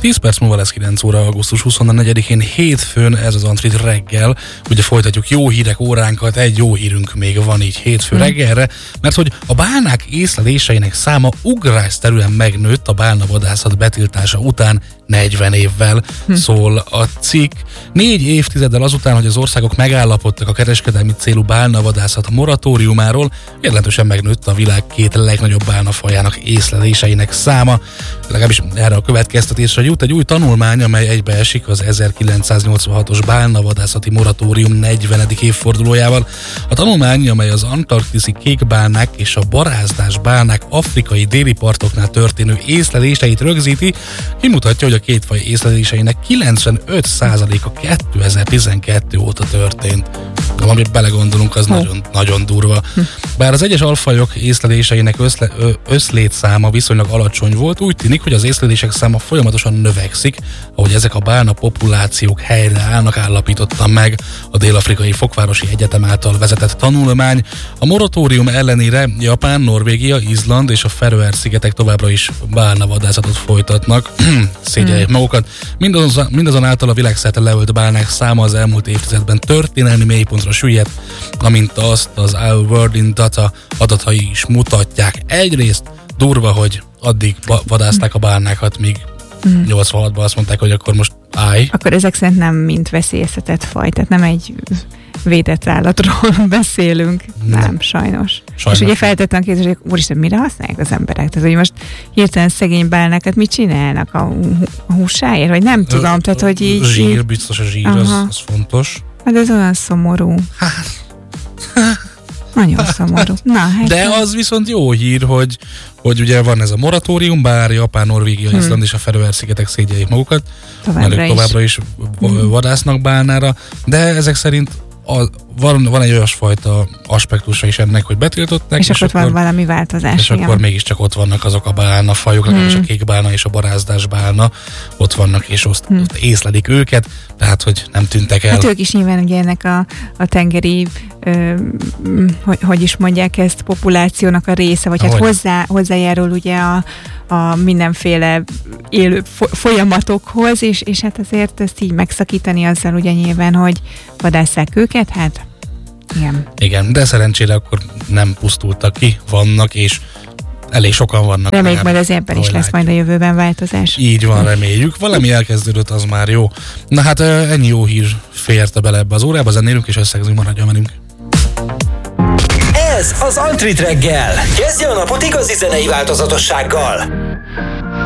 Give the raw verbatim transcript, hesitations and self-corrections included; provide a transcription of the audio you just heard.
tíz perc múlva lesz kilenc óra, augusztus huszonnegyedikén, hétfőn, ez az Antrit reggel. Ugye folytatjuk jó hírek óránkat, egy jó hírünk még van így hétfő hmm. reggelre, mert hogy a bálnák észleléseinek száma ugrásszerűen megnőtt a bálnavadászat betiltása után negyven évvel, hm. szól a cikk. Négy évtizeddel azután, hogy az országok megállapodtak a kereskedelmi célú bálnavadászat moratóriumáról, jelentősen megnőtt a világ két legnagyobb bálnafajának észleléseinek száma. Legalábbis erre a következtetésre jut egy új tanulmány, amely egybeesik az ezerkilencszáznyolcvanhatos bálnavadászati moratórium negyvenedik évfordulójával. A tanulmány, amely az antarktiszi kékbálnák és a barázdás bálnák afrikai déli partoknál történő észleléseit rögzíti, kimutatja, hogy a két faj észleléseinek kilencvenöt százaléka kétezer-tizenkettő óta történt. De amit belegondolunk, az oh. nagyon, nagyon durva. Hm. Bár az egyes alfajok észleléseinek összle, ö, összlétszáma viszonylag alacsony volt, úgy tűnik, hogy az észlelések száma folyamatosan növekszik, ahogy ezek a bálna populációk helyre állnak, állapította meg a Dél-Afrikai Fokvárosi Egyetem által vezetett tanulmány. A moratórium ellenére Japán, Norvégia, Izland és a Feröer-szigetek továbbra is bálnavadászatot folytatnak. Szégyeljék hmm. magukat. Mindazon, mindazonáltal a világszerte leölt bálnák száma az elmúlt évtizedben történelmi mélypontra süllyedt, amint azt az Our World in Data adatai is mutatják. Egyrészt durva, hogy addig vadázták a bálnákat, míg mm. nyolcvanhatban azt mondták, hogy akkor most állj. Akkor ezek szerint nem mint veszélyeztetett faj, tehát nem egy védett állatról beszélünk. Nem, nem sajnos. sajnos. És ugye feltettem kérdést, hogy úristen, mire használják az emberek? Tehát, hogy most hirtelen szegény bálnákat mit csinálnak a húsáért? Vagy nem tudom, Ö, tehát, hogy így... Zsír, biztos a zsír, az, az fontos. Hát ez olyan szomorú. Hát... Nagyon szomorú. Na, hát de az viszont jó hír, hogy, hogy ugye van ez a moratórium, bár Japán, Norvégia, hmm. Izland és a Feröer-szigetek szégyeljék magukat, továbbra, mert továbbra is, is hmm. vadásznak bálnára, de ezek szerint a, van, van egy olyasfajta aspektusa is ennek, hogy betiltották. És, és akkor van valami változás. És igen. Akkor mégiscsak ott vannak azok a bálnafajok, hmm. legalábbis a kékbálna és a barázdás bálna ott vannak, és ott, hmm. ott észlelik őket, tehát hogy nem tűntek el. Hát ők is nyilván ugye ennek a, a tengeri, ö, hogy, hogy is mondják ezt, populációnak a része, vagy hát hozzá, hozzájárul ugye a, a mindenféle élő folyamatokhoz, és, és hát azért ezt így megszakítani azzal ugye nyilván, hogy vadásszák őket, hát igen. Igen, de szerencsére akkor nem pusztultak ki, vannak, és elég sokan vannak. Reméljük, majd az ebben is lesz majd a jövőben változás. Így van, reméljük. Valami elkezdődött, az már jó. Na hát ennyi jó hír férte bele ebbe az órába, zenélünk és összegzünk, maradjon velünk. Ez az Antrit reggel. Kezdje a napot igazi zenei változatossággal.